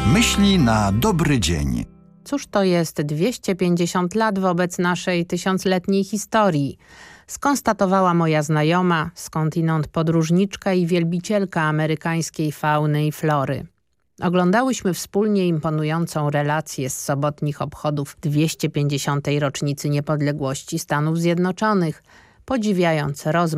Myśli na dobry dzień. Cóż to jest 250 lat wobec naszej tysiącletniej historii? Skonstatowała moja znajoma, skądinąd podróżniczka i wielbicielka amerykańskiej fauny i flory. Oglądałyśmy wspólnie imponującą relację z sobotnich obchodów 250. rocznicy niepodległości Stanów Zjednoczonych, podziwiając rozmach